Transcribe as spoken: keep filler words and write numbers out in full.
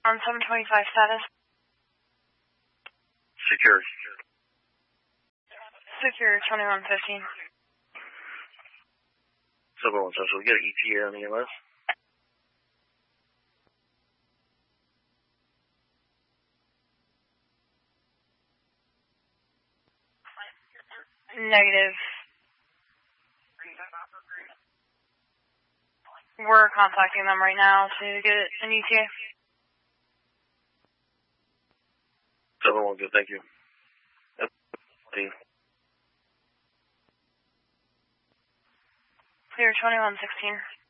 On seven twenty-five status. Secure. Secure twenty-one fifteen. seven one Central, we got an E T A on E M S. Negative. We're contacting them right now to get an E T A. seven one, good, thank you. Clear twenty-one sixteen.